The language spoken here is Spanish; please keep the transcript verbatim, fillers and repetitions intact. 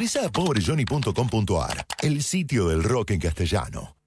Ingresa a pobre johnny punto com punto a r, el sitio del rock en castellano.